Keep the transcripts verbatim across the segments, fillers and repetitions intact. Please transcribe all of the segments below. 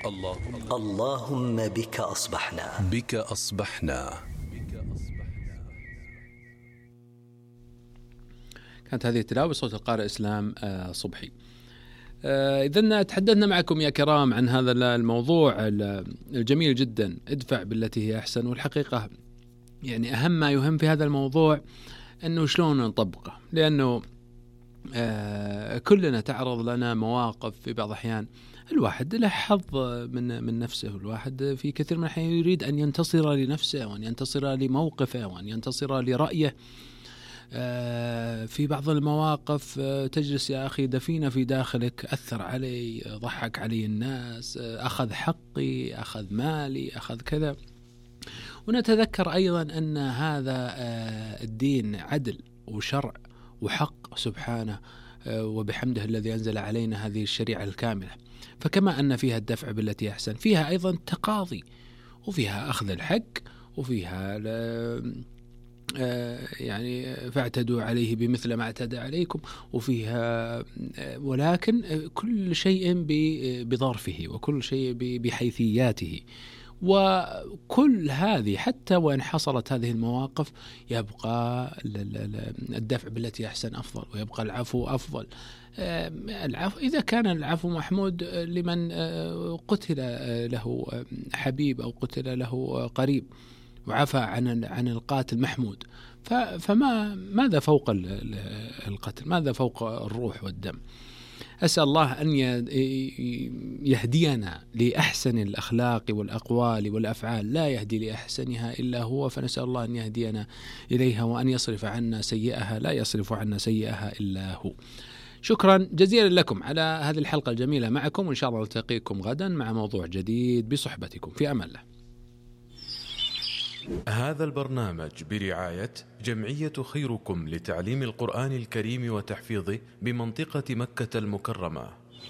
اللهم اللهم بك أصبحنا بك أصبحنا. كانت هذه التلاوة بصوت القارئ إسلام صبحي. إذن تحدثنا معكم يا كرام عن هذا الموضوع الجميل جدا، ادفع بالتي هي أحسن. والحقيقة يعني أهم ما يهم في هذا الموضوع أنه شلون نطبقه، لأنه كلنا تعرض لنا مواقف في بعض الأحيان الواحد له حظ من من نفسه، والواحد في كثير من الأحيان يريد أن ينتصر لنفسه وأن ينتصر لموقفه وأن ينتصر لرأيه. في بعض المواقف تجلس يا أخي دفينة في داخلك، أثر علي، ضحك علي الناس، أخذ حقي، أخذ مالي، أخذ كذا. ونتذكر أيضا أن هذا الدين عدل وشرع وحق سبحانه وبحمده الذي أنزل علينا هذه الشريعة الكاملة. فكما أن فيها الدفع بالتي أحسن، فيها أيضا تقاضي، وفيها أخذ الحق، وفيها يعني فاعتدوا عليه بمثل ما اعتدى عليكم، وفيها ولكن كل شيء بظرفه وكل شيء بحيثياته. وكل هذه حتى وإن حصلت هذه المواقف يبقى الدفع بالتي أحسن أفضل، ويبقى العفو أفضل. العفو إذا كان العفو محمود لمن قتل له حبيب أو قتل له قريب وعفى عن عن القاتل محمود، فما ماذا فوق القتل؟ ماذا فوق الروح والدم؟ أسأل الله أن يهدينا لأحسن الأخلاق والأقوال والأفعال، لا يهدي لأحسنها إلا هو، فنسأل الله أن يهدينا إليها وأن يصرف عنا سيئها، لا يصرف عنا سيئها إلا هو. شكرا جزيلا لكم على هذه الحلقة الجميلة معكم، وإن شاء الله نلتقيكم غدا مع موضوع جديد بصحبتكم، في أمان الله. هذا البرنامج برعاية جمعية خيركم لتعليم القرآن الكريم وتحفيظه بمنطقة مكة المكرمة.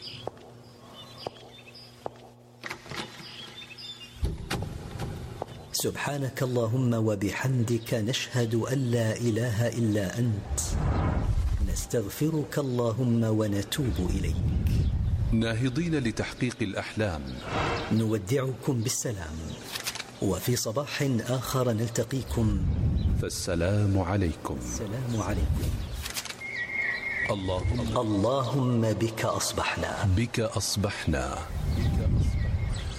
سبحانك اللهم وبحمدك، نشهد أن لا إله إلا أنت، نستغفرك اللهم ونتوب إليك. ناهضين لتحقيق الأحلام، نودعكم بالسلام، وفي صباح آخر نلتقيكم، فالسلام عليكم. السلام عليكم. اللهم اللهم بك أصبحنا بك أصبحنا.